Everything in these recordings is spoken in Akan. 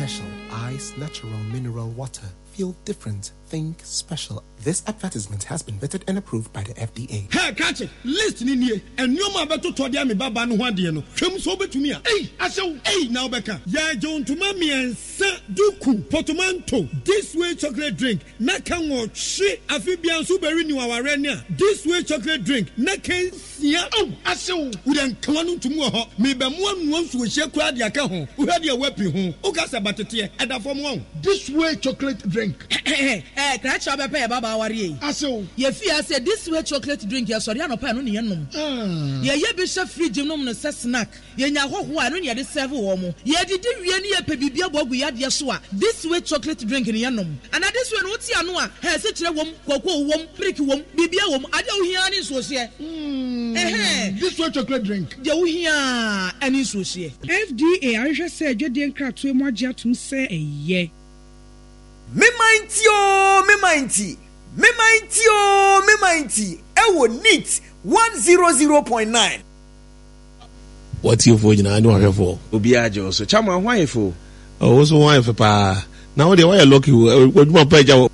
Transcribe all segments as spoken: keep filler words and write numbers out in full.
special. Ice, natural mineral water. Feel different. Think special. This advertisement has been vetted and approved by the F D A. Hey, catch it. Listen in here. And you ma beto to dia me baba no hwade no. Twem so betumi a. Hey, asew. Hey, now beka. Ya John to mami ensa duku portmanteau. This way chocolate drink. Na kan wo hwe afibia so beri ni waware ne a. This way chocolate drink. Na kan sia. Oh, asew. Wo den kan no tumu ho. Me be mo anu ansu wo hye kura dia ka ho. Wo hwade a wapi ho. O ka sa batete. Eda fom wo. This way chocolate drink. Eh, can I try to pay Baba Wari? Aso. Ye fear said this way chocolate drink, yes, or no pan on the enum. Ye ye be chef free gym no snack. Ye nya ho ho anu ye de serve wo mo. Ye did we any pebibia bogu ya de so a. This way chocolate drink in enum. And this one what ya no a. He se kire wom, koko wom, prick wom, bibia wom. Ade wo hia ni so se. Eh, this way chocolate drink. Ye wo hia ani so se. F D A ahwe se adwede nkratoe mo agye atum se eye. Me mighty oh, me mighty. Me mighty oh, me mighty. Ewo neat one hundred point nine. What's your phone? I don't have for. Obi ajo so chama why for? Oh, also why for pa. Now they why you lucky what my page out.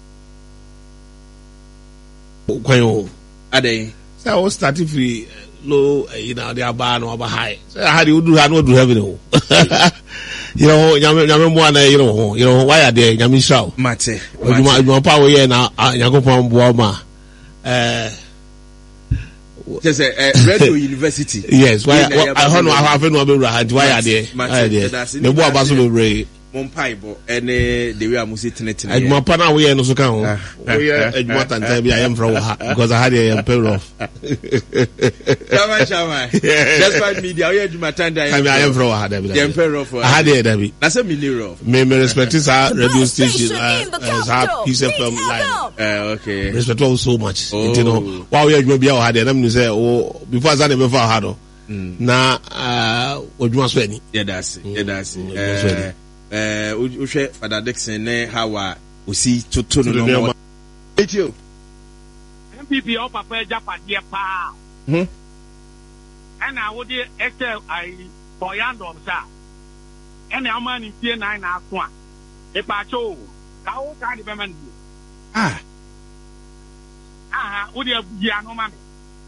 Kwayo. Ade. So I was starting free low, you know, they are bad or high. So how do you do I know do have it. You know, nyame nyame mo ana you know, you know why are there nyame show. Mate. Oduma oduma power here na yakopon bo ma. Eh just a Radio University. Yes, why I don't know how no be right. Why are there? Why are there? Me bo abaso be brave. Mon paibo ene the way amusi tenetene. Eduma pa na we no so kan ho. We eduma tantan bi I am from because I had a pay off. Chama chama. Despite media we eduma tantan. I am from had the emperor of. I had it David. Na say me new. Me me respect this radio station as have piece of film line. Eh okay. Respect all so much. You know, while we eduma bi had them you say oh before that never for had. Na uh oduma so ani. Yeah that's yeah that's. Eh Eh, uhwe Father Dixon ne hawa osi toto no no. Etio. M P P o papa japade pa. Hm. Ana wo de excel ai boyandom sa. Ena amani tie nine na aso a. E pa cho. Ka wo ka de be man. Ah. Ah, wo de bia no ma me.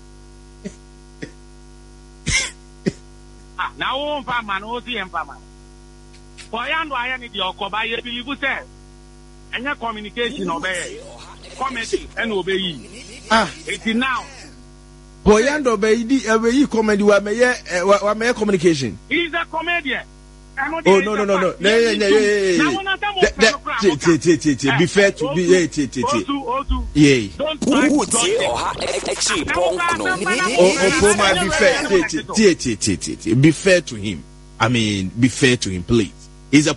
Ah, na wo mfa ma no si mfa ma. Boyando aya ni di okoba ye believe say enya communication obey comedy and obey ah it now Boyando obey di obey comedy wa me ye wa me communication. He's a comedian. Oh no no no no no yeah yeah yeah be fair to be yeah yeah don't try to oh oh be fair be fair to him. I mean, be fair to him, please.